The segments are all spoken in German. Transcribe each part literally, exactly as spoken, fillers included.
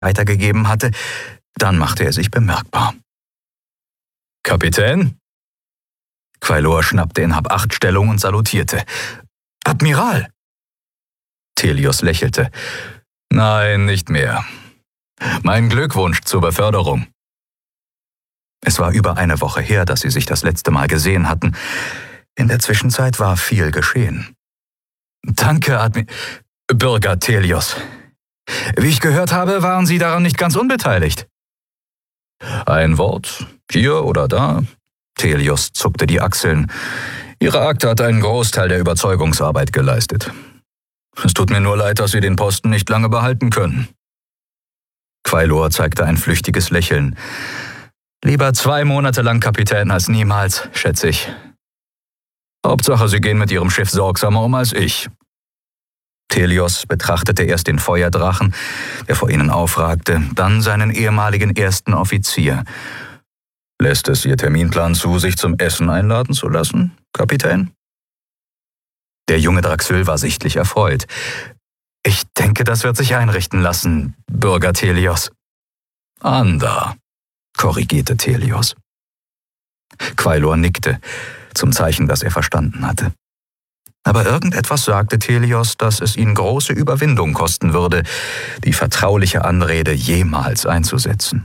weitergegeben hatte, dann machte er sich bemerkbar. »Kapitän?« Quailor schnappte in Hab-Acht-Stellung und salutierte. »Admiral!« Thelios lächelte. »Nein, nicht mehr. Mein Glückwunsch zur Beförderung.« Es war über eine Woche her, dass sie sich das letzte Mal gesehen hatten. In der Zwischenzeit war viel geschehen. »Danke, Admi... Bürger Thelios. Wie ich gehört habe, waren Sie daran nicht ganz unbeteiligt.« »Ein Wort, hier oder da?« Thelios zuckte die Achseln. »Ihre Akte hat einen Großteil der Überzeugungsarbeit geleistet. Es tut mir nur leid, dass Sie den Posten nicht lange behalten können.« Quailor zeigte ein flüchtiges Lächeln. »Lieber zwei Monate lang Kapitän als niemals, schätze ich. Hauptsache, Sie gehen mit Ihrem Schiff sorgsamer um als ich.« Thelios betrachtete erst den Feuerdrachen, der vor ihnen aufragte, dann seinen ehemaligen ersten Offizier. »Lässt es Ihr Terminplan zu, sich zum Essen einladen zu lassen, Kapitän?« Der junge Draxül war sichtlich erfreut. »Ich denke, das wird sich einrichten lassen, Bürger Thelios.« »Anda«, korrigierte Thelios. Quailor nickte, zum Zeichen, dass er verstanden hatte. Aber irgendetwas sagte Thelios, dass es ihn große Überwindung kosten würde, die vertrauliche Anrede jemals einzusetzen.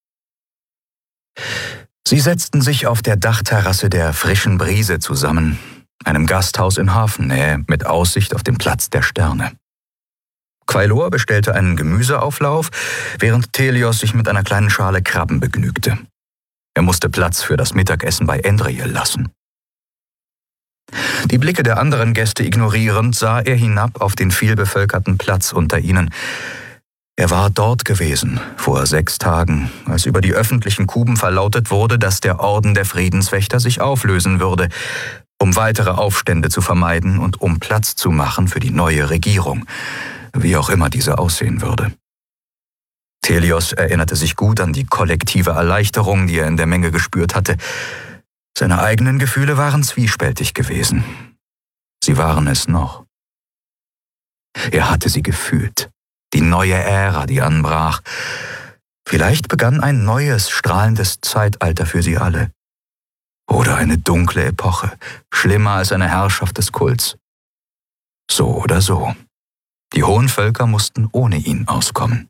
Sie setzten sich auf der Dachterrasse der Frischen Brise zusammen, einem Gasthaus in Hafennähe mit Aussicht auf den Platz der Sterne. Quailor bestellte einen Gemüseauflauf, während Thelios sich mit einer kleinen Schale Krabben begnügte. Er musste Platz für das Mittagessen bei Endriel lassen. Die Blicke der anderen Gäste ignorierend, sah er hinab auf den vielbevölkerten Platz unter ihnen. Er war dort gewesen, vor sechs Tagen, als über die öffentlichen Kuben verlautet wurde, dass der Orden der Friedenswächter sich auflösen würde, um weitere Aufstände zu vermeiden und um Platz zu machen für die neue Regierung, wie auch immer diese aussehen würde. Thelios erinnerte sich gut an die kollektive Erleichterung, die er in der Menge gespürt hatte. Seine eigenen Gefühle waren zwiespältig gewesen. Sie waren es noch. Er hatte sie gefühlt. Die neue Ära, die anbrach. Vielleicht begann ein neues, strahlendes Zeitalter für sie alle. Oder eine dunkle Epoche, schlimmer als eine Herrschaft des Kults. So oder so. Die hohen Völker mussten ohne ihn auskommen.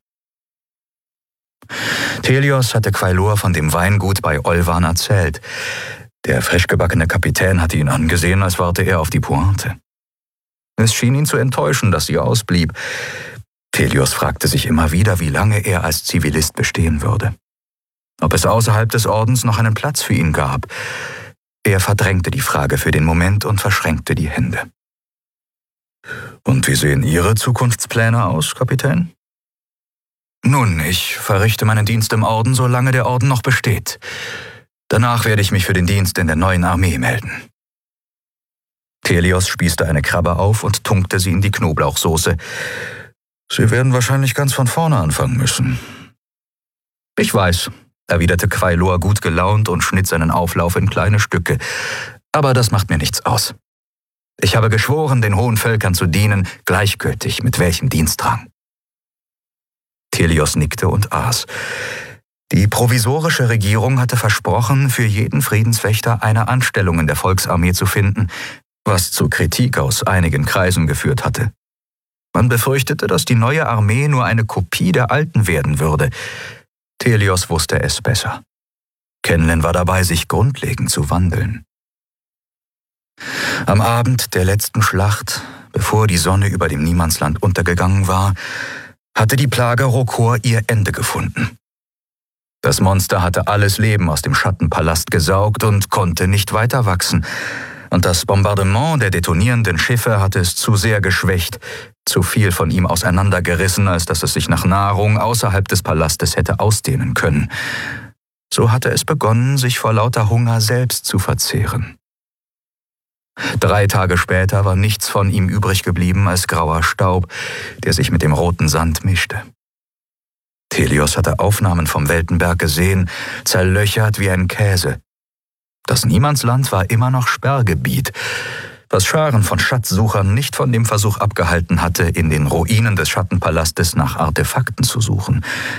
Thelios hatte Quailor von dem Weingut bei Olvan erzählt. Der frischgebackene Kapitän hatte ihn angesehen, als warte er auf die Pointe. Es schien ihn zu enttäuschen, dass sie ausblieb. Thelios fragte sich immer wieder, wie lange er als Zivilist bestehen würde. Ob es außerhalb des Ordens noch einen Platz für ihn gab. Er verdrängte die Frage für den Moment und verschränkte die Hände. »Und wie sehen Ihre Zukunftspläne aus, Kapitän?« »Nun, ich verrichte meinen Dienst im Orden, solange der Orden noch besteht. Danach werde ich mich für den Dienst in der neuen Armee melden.« Thelios spießte eine Krabbe auf und tunkte sie in die Knoblauchsoße. »Sie werden wahrscheinlich ganz von vorne anfangen müssen.« »Ich weiß«, erwiderte Quailor gut gelaunt und schnitt seinen Auflauf in kleine Stücke. »Aber das macht mir nichts aus. Ich habe geschworen, den hohen Völkern zu dienen, gleichgültig mit welchem Dienstrang.« Thelios nickte und aß. Die provisorische Regierung hatte versprochen, für jeden Friedenswächter eine Anstellung in der Volksarmee zu finden, was zu Kritik aus einigen Kreisen geführt hatte. Man befürchtete, dass die neue Armee nur eine Kopie der alten werden würde. Thelios wusste es besser. Kenlen war dabei, sich grundlegend zu wandeln. Am Abend der letzten Schlacht, bevor die Sonne über dem Niemandsland untergegangen war, hatte die Plage Rokor ihr Ende gefunden. Das Monster hatte alles Leben aus dem Schattenpalast gesaugt und konnte nicht weiter wachsen. Und das Bombardement der detonierenden Schiffe hatte es zu sehr geschwächt, zu viel von ihm auseinandergerissen, als dass es sich nach Nahrung außerhalb des Palastes hätte ausdehnen können. So hatte es begonnen, sich vor lauter Hunger selbst zu verzehren. Drei Tage später war nichts von ihm übrig geblieben als grauer Staub, der sich mit dem roten Sand mischte. Thelios hatte Aufnahmen vom Weltenberg gesehen, zerlöchert wie ein Käse. Das Niemandsland war immer noch Sperrgebiet. was Scharen von Schatzsuchern nicht von dem Versuch abgehalten hatte, in den Ruinen des Schattenpalastes nach Artefakten zu suchen.